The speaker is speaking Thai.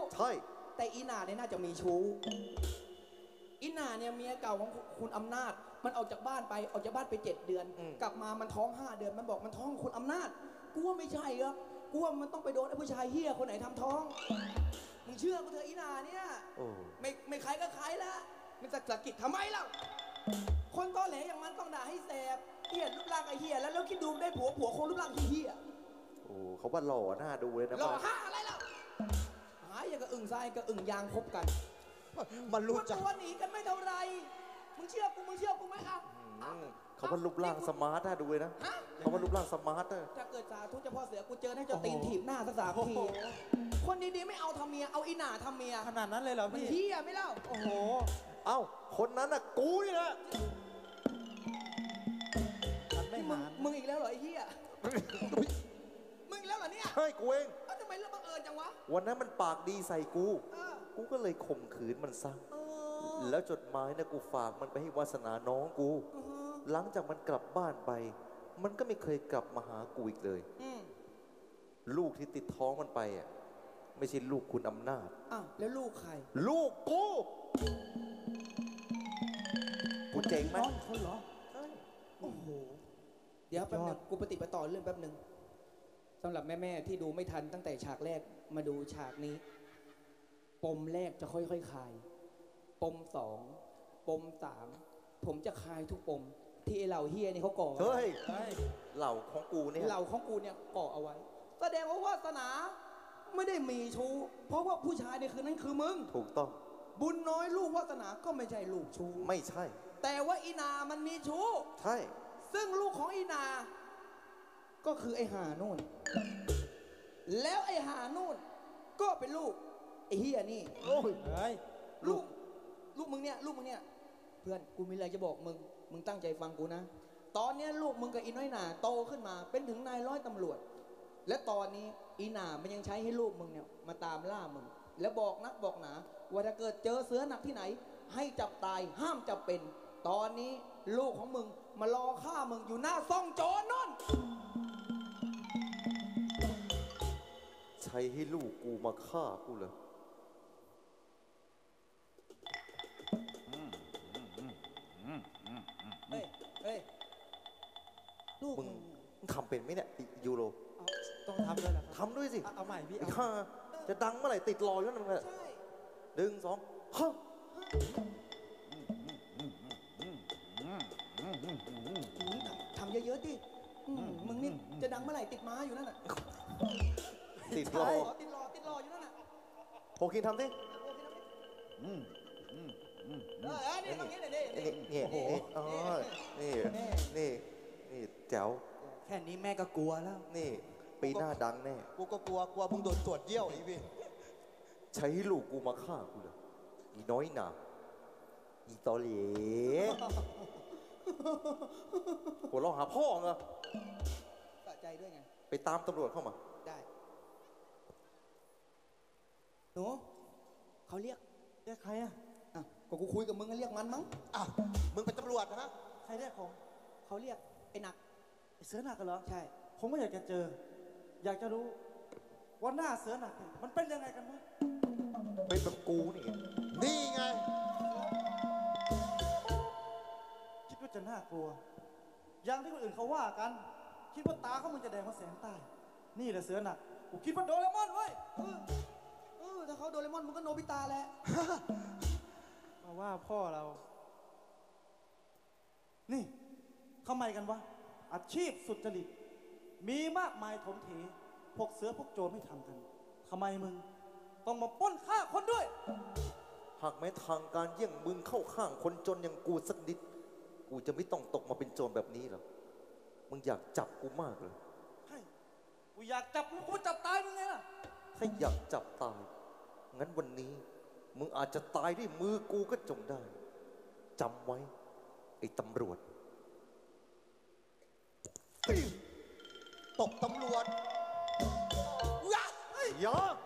ใช่แต่อีนาเนี่ยน่าจะมีชู้อีนาเนี่ยเมียเก่าของคุณอำนาจมันออกจากบ้านไป7 เดือนกลับมามันท้อง5 เดือนมันบอกมันท้องคุณอำนาจกูว่าไม่ใช่ครับกูว่ามันต้องไปโดนไอ้ผู้ชายเฮี้ยคนไหนทำท้องมึงเชื่อกูเถอะอีนาเนี่ยไม่ใครก็ใครละมันจะสะกิดทำไมเล่าคนตอแหลอย่างมันต้องด่าให้แสบเฮี้ยรูปร่างไอ้เฮี้ยแล้วคิดดูได้ผัวคนรูปร่างเฮี้ยโอ้เขาว่าหล่อหน้าดูเลยนะหล่อห้าอะไรล่ะหายอย่างกับอึ่งทรายกับอึ่งยางคบกันมันรู้จักตัวหนีกันไม่เท่าไรมึงเชื่อกูไหมอ่ะเขาว่ารูปร่างสมาร์ทน่าดูเลยนะเขาว่ารูปร่างสมาร์ทนะถ้าเกิดสาธุเจ้าพ่อเสือกูเจอให้เจ้าตีนถีบหน้าสัก3 ทีคนดีๆไม่เอาทำเมียเอาอีหน่าทำเมียขนาดนั้นเลยเหรอพี่เฮียไม่เล่าโอ้โหเอ้าคนนั้นน่ะกูนี่แหละมันไม่หมานมึงอีกแล้วเหรอไอ้เฮียมึงอีกแล้วเหรอเนี่ยใช่กูเองทำไมเรื่องบังเอิญจังวะวันนั้นมันปากดีใส่กูก็เลยข่มขืนมันซะแล้วจดหมายนะกูฝากมันไปให้วาสนาน้องกูหลังจากมันกลับบ้านไปมันก็ไม่เคยกลับมาหากูอีกเลยลูกที่ติดท้องมันไปอ่ะไม่ใช่ลูกคุณอำนาจแล้วลูกใครลูกกูเจ๋งไหมคนเหรอโอ้โหเดี๋ยวแป๊บนึงกูปฏิบัติต่อเรื่องแป๊บนึงสำหรับแม่ๆที่ดูไม่ทันตั้งแต่ฉากแรกมาดูฉากนี้ปมแรกจะค่อยๆคลายปม2ปม3ผมจะคลายทุกปมที่ไอ้เหล่าเฮียนี่เขาก่อเฮ้ยเหล่าของกูเนี่ยก่อเอาไว้แสดงว่าวาสนาไม่ได้มีชู้เพราะว่าผู้ชายในคืนนั้นคือมึงถูกต้องบุญน้อยลูกวาสนาก็ไม่ใช่ลูกชู้ไม่ใช่แต่ว่าอีนามันมีชู้ใช่ซึ่งลูกของอีนาก็คือไอ้หานู่นแล้วไอ้หานู่นก็เป็นลูกไอ้เฮียนี่โอ้ยลูกมึงเนี่ยเพื่อนกูมีอะไรจะบอกมึงตั้งใจฟังกูนะตอนนี้ลูกมึงกับอีน้อยหนาโตขึ้นมาเป็นถึงนายร้อยตำรวจและตอนนี้อีหนามันยังใช้ให้ลูกมึงเนี่ยมาตามล่ามึงแล้วบอกนักบอกหนาว่าถ้าเกิดเจอเสือหนักที่ไหนให้จับตายห้ามจับเป็นตอนนี้ลูกของมึงมารอฆ่ามึงอยู่หน้าซ่องโจรนั่นใช้ให้ลูกกูมาฆ่ากูเหรอเฮ้ยลูกมึงทำเป็นไหมเนี่ยยูโรต้องทำด้วยนะทำด้วยสิเอาใหม่พี่จะดังเมื่อไหร่ติดรออยู่นั่นแหละ1 2ฮ่าทำเยอะๆดิมึงนี่จะดังเมื่อไหร่ติดม้าอยู่นั่นน่ะติดรออยู่นั่นน่ะโพคินทำสินี่ตรงนี้นี่แจ๋วแค่นี้แม่ก็กลัวแล้วนี่ปีหน้าดังแน่กูก็กลัวมึงโดนตรวจเยี่ยวอีพี่ใช้ลูกกูมาฆ่ากูเลยอีน้อยหนาอีตอเหล่หัวเราะหาพ่อไงสะใจด้วยไงไปตามตำรวจเข้ามาได้หนูเขาเรียกใครก็กูคุยกับมึงก็เรียกมันมั้งมึงเป็นตำรวจนะใครเรียกผมเขาเรียกไอ้หนักไอ้เสือหนักกันเหรอใช่ผมก็อยากจะเจออยากจะรู้ว่าหน้าเสือหนักมันเป็นยังไงกันวะเป็นแบบกูนี่ไงคิดว่าจะน่ากลัวอย่างที่คนอื่นเขาว่ากันคิดว่าตาเขามึงจะแดงมาแสงใต้นี่แหละเสือหนักกูคิดว่าโดเรมอนเว้ยถ้าเขาโดเรมอนมึงก็โนบิตะแหละมาว่าพ่อเรานี่ทำไมกันวะอาชีพสุจริตมีมากมายถมเถพวกเสือพวกโจรไม่ทำกันทำไมมึงต้องมาปล้นฆ่าคนด้วยหากแม้ทางการเยี่ยงมึงเข้าข้างคนจนอย่างกูสักนิดกูจะไม่ต้องตกมาเป็นโจรแบบนี้หรอกมึงอยากจับกูมากเลยใช่กูอยากจับกูจับตายมึงไงล่ะถ้าอยากจับตายงั้นวันนี้มึงอาจจะตายด้วยมือกูก็จงได้จำไว้ไอ้ตำรวจตกตำรวจอย่า